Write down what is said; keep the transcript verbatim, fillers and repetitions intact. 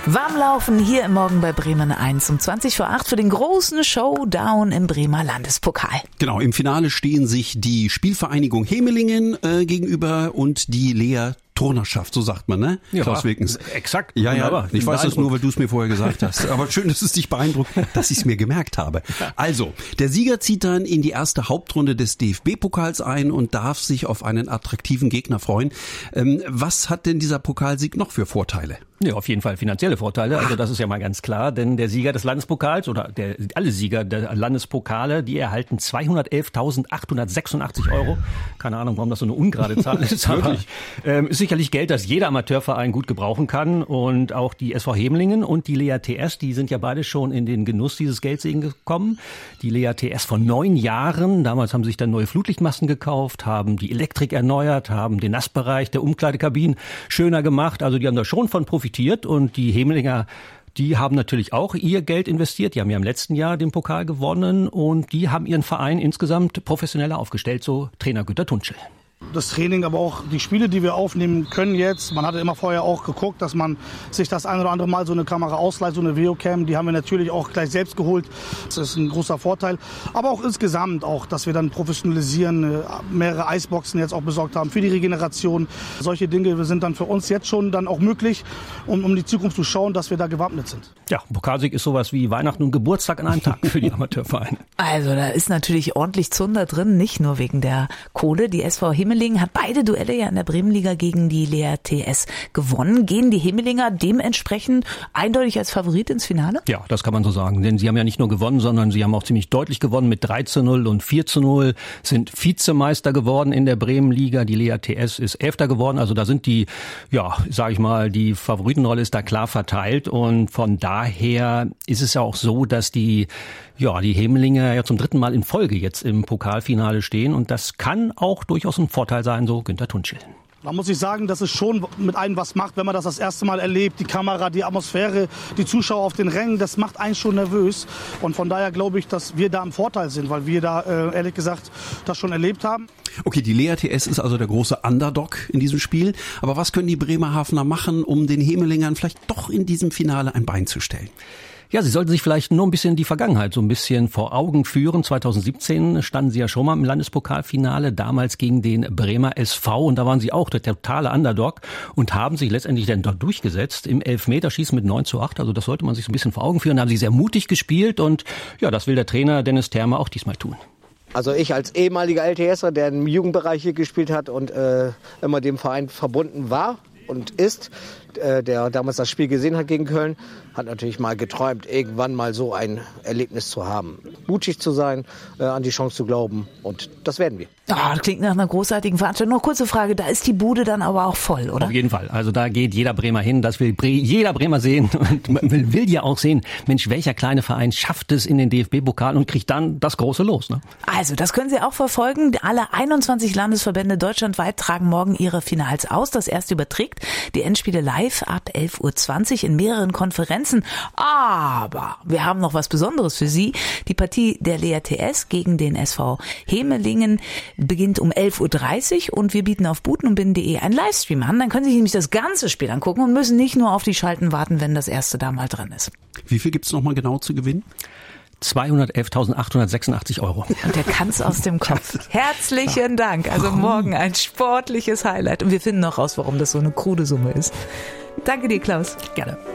Warmlaufen hier im Morgen bei Bremen eins um zwanzig vor acht für den großen Showdown im Bremer Landespokal. Genau, im Finale stehen sich die Spielvereinigung Hemelingen äh, gegenüber und die Lea Turnerschaft, so sagt man, ne? Ja, Klaus Wilkens. Exakt. Ja, ja, wunderbar. ich weiß das nur, weil du es mir vorher gesagt hast. Aber schön, dass es dich beeindruckt, dass ich es mir gemerkt habe. Also, der Sieger zieht dann in die erste Hauptrunde des D F B-Pokals ein und darf sich auf einen attraktiven Gegner freuen. Ähm, was hat denn dieser Pokalsieg noch für Vorteile? Ja, auf jeden Fall finanzielle Vorteile. Also das ist ja mal ganz klar, denn der Sieger des Landespokals oder der, alle Sieger der Landespokale, die erhalten zweihundertelftausendachthundertsechsundachtzig Euro. Keine Ahnung, warum das so eine ungerade Zahl ist. Aber, ähm, ist sicherlich Geld, das jeder Amateurverein gut gebrauchen kann. Und auch die S V Hemelingen und die Lea T S, die sind ja beide schon in den Genuss dieses Geldsegen gekommen. Die Lea T S vor neun Jahren. Damals haben sie sich dann neue Flutlichtmasten gekauft, haben die Elektrik erneuert, haben den Nassbereich der Umkleidekabinen schöner gemacht. Also die haben da schon von profitiert. Und die Hemelinger, die haben natürlich auch ihr Geld investiert. Die haben ja im letzten Jahr den Pokal gewonnen und die haben ihren Verein insgesamt professioneller aufgestellt, so Trainer Günter Tunschel. Das Training, aber auch die Spiele, die wir aufnehmen können jetzt. Man hatte immer vorher auch geguckt, dass man sich das ein oder andere Mal so eine Kamera ausleiht, so eine Videocam. Die haben wir natürlich auch gleich selbst geholt. Das ist ein großer Vorteil. Aber auch insgesamt auch, dass wir dann professionalisieren, mehrere Eisboxen jetzt auch besorgt haben für die Regeneration. Solche Dinge sind dann für uns jetzt schon dann auch möglich, um, um die Zukunft zu schauen, dass wir da gewappnet sind. Ja, Pokalsieg ist sowas wie Weihnachten und Geburtstag an einem Tag für die Amateurvereine. Also da ist natürlich ordentlich Zunder drin, nicht nur wegen der Kohle. Die S V Hemelingen hat beide Duelle ja in der Bremenliga gegen die Lea T S gewonnen. Gehen die Hemelinger dementsprechend eindeutig als Favorit ins Finale? Ja, das kann man so sagen. Denn sie haben ja nicht nur gewonnen, sondern sie haben auch ziemlich deutlich gewonnen mit drei zu null und vier zu null. Sind Vizemeister geworden in der Bremenliga. Die Lea T S ist Elfter geworden. Also da sind die, ja, sag ich mal, die Favoritenrolle ist da klar verteilt. Und von daher ist es ja auch so, dass die Ja, die Hemelinger ja zum dritten Mal in Folge jetzt im Pokalfinale stehen und das kann auch durchaus ein Vorteil sein, so Günter Tunschel. Da muss ich sagen, dass es schon mit einem was macht, wenn man das das erste Mal erlebt. Die Kamera, die Atmosphäre, die Zuschauer auf den Rängen, das macht einen schon nervös. Und von daher glaube ich, dass wir da im Vorteil sind, weil wir da, äh, ehrlich gesagt, das schon erlebt haben. Okay, die Lea T S ist also der große Underdog in diesem Spiel. Aber was können die Bremerhavener machen, um den Hemelingern vielleicht doch in diesem Finale ein Bein zu stellen? Ja, sie sollten sich vielleicht nur ein bisschen die Vergangenheit so ein bisschen vor Augen führen. zwanzig siebzehn standen sie ja schon mal im Landespokalfinale, damals gegen den Bremer S V und da waren sie auch der totale Underdog und haben sich letztendlich dann dort durchgesetzt im Elfmeterschießen mit neun zu acht. Also das sollte man sich so ein bisschen vor Augen führen. Da haben sie sehr mutig gespielt und ja, das will der Trainer Dennis Thermer auch diesmal tun. Also ich als ehemaliger LTSer, der im Jugendbereich hier gespielt hat und äh, immer dem Verein verbunden war und ist, äh, der damals das Spiel gesehen hat gegen Köln, hat natürlich mal geträumt, irgendwann mal so ein Erlebnis zu haben. Mutig zu sein, äh, an die Chance zu glauben und das werden wir. Oh, das klingt nach einer großartigen Veranstaltung. Noch kurze Frage, da ist die Bude dann aber auch voll, oder? Auf jeden Fall. Also da geht jeder Bremer hin, das will Bre- jeder Bremer sehen und man will, will ja auch sehen, Mensch, welcher kleine Verein schafft es in den D F B-Pokal und kriegt dann das große Los, ne? Also, das können Sie auch verfolgen. Alle einundzwanzig Landesverbände deutschlandweit tragen morgen ihre Finals aus. Das erste überträgt die Endspiele live ab elf Uhr zwanzig in mehreren Konferenzen. Aber wir haben noch was Besonderes für Sie. Die Partie der Lea T S gegen den S V Hemelingen beginnt um elf Uhr dreißig und wir bieten auf butenundbinden punkt de einen Livestream an. Dann können Sie sich nämlich das ganze Spiel angucken und müssen nicht nur auf die Schalten warten, wenn das erste da mal drin ist. Wie viel gibt's noch mal genau zu gewinnen? zweihundertelftausendachthundertsechsundachtzig Euro. Und der kann's aus dem Kopf. Herzlichen Dank. Also morgen ein sportliches Highlight. Und wir finden noch raus, warum das so eine krude Summe ist. Danke dir, Klaus. Gerne.